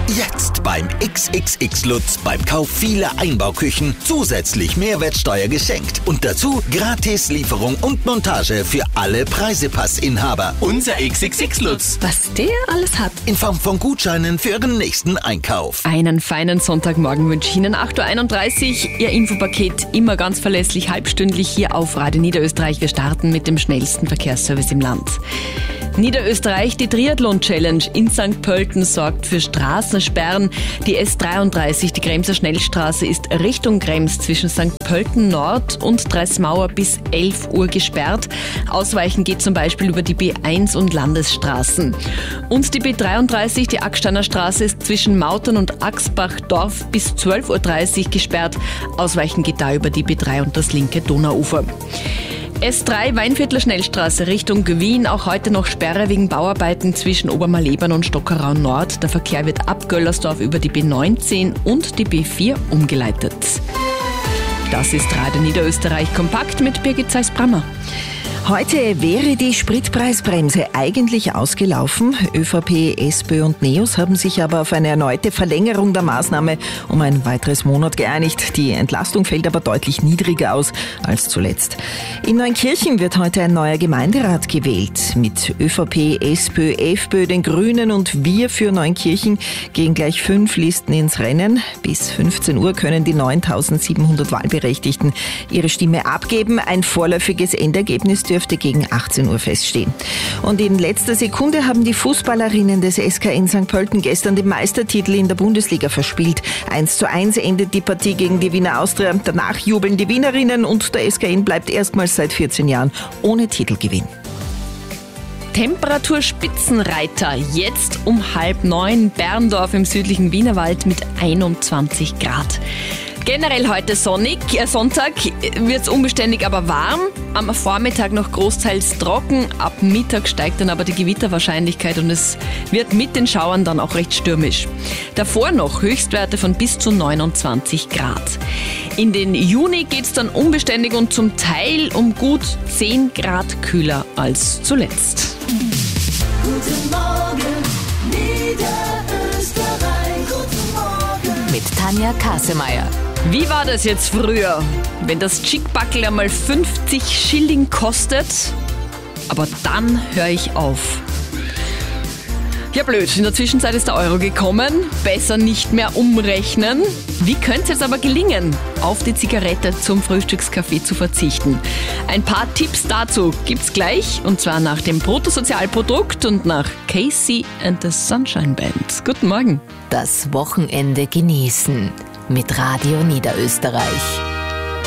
Jetzt beim XXX Lutz beim Kauf vieler Einbauküchen zusätzlich Mehrwertsteuer geschenkt. Und dazu gratis Lieferung und Montage für alle Preisepassinhaber. Unser XXX Lutz. Was der alles hat. In Form von Gutscheinen für Ihren nächsten Einkauf. Einen feinen Sonntagmorgen wünsche ich Ihnen. 8.31 Uhr, Ihr Infopaket immer ganz verlässlich, halbstündlich hier auf Radio Niederösterreich. Wir starten mit dem schnellsten Verkehrsservice im Land. Niederösterreich, die Triathlon-Challenge in St. Pölten sorgt für Straßensperren. Die S33, die Kremser Schnellstraße, ist Richtung Krems zwischen St. Pölten Nord und Dreismauer bis 11 Uhr gesperrt. Ausweichen geht zum Beispiel über die B1 und Landesstraßen. Und die B33, die Acksteiner Straße, ist zwischen Mautern und Axbach-Dorf bis 12.30 Uhr gesperrt. Ausweichen geht da über die B3 und das linke Donauufer. S3 Weinviertler Schnellstraße Richtung Wien, auch heute noch Sperre wegen Bauarbeiten zwischen Obermalebern und Stockerau Nord. Der Verkehr wird ab Göllersdorf über die B19 und die B4 umgeleitet. Das ist Radio Niederösterreich kompakt mit Birgit Zeiss-Brammer. Heute wäre die Spritpreisbremse eigentlich ausgelaufen. ÖVP, SPÖ und NEOS haben sich aber auf eine erneute Verlängerung der Maßnahme um ein weiteres Monat geeinigt. Die Entlastung fällt aber deutlich niedriger aus als zuletzt. In Neunkirchen wird heute ein neuer Gemeinderat gewählt. Mit ÖVP, SPÖ, FPÖ, den Grünen und Wir für Neunkirchen gehen gleich 5 Listen ins Rennen. Bis 15 Uhr können die 9.700 Wahlberechtigten ihre Stimme abgeben. Ein vorläufiges Endergebnis dürfte gegen 18 Uhr feststehen. Und in letzter Sekunde haben die Fußballerinnen des SKN St. Pölten gestern den Meistertitel in der Bundesliga verspielt. 1:1 endet die Partie gegen die Wiener Austria. Danach jubeln die Wienerinnen und der SKN bleibt erstmals seit 14 Jahren ohne Titelgewinn. Temperaturspitzenreiter, jetzt um 8:30, Berndorf im südlichen Wienerwald mit 21 Grad. Generell heute Sonntag wird es unbeständig, aber warm. Am Vormittag noch großteils trocken. Ab Mittag steigt dann aber die Gewitterwahrscheinlichkeit und es wird mit den Schauern dann auch recht stürmisch. Davor noch Höchstwerte von bis zu 29 Grad. In den Juni geht es dann unbeständig und zum Teil um gut 10 Grad kühler als zuletzt. Guten Morgen, Niederösterreich. Guten Morgen. Mit Tanja Kasemeyer. Wie war das jetzt früher, wenn das Chickbackel einmal 50 Schilling kostet? Aber dann höre ich auf. Ja blöd, in der Zwischenzeit ist der Euro gekommen, besser nicht mehr umrechnen. Wie könnte es jetzt aber gelingen, auf die Zigarette zum Frühstückskaffee zu verzichten? Ein paar Tipps dazu gibt's gleich, und zwar nach dem Bruttosozialprodukt und nach Casey and the Sunshine Band. Guten Morgen. Das Wochenende genießen mit Radio Niederösterreich.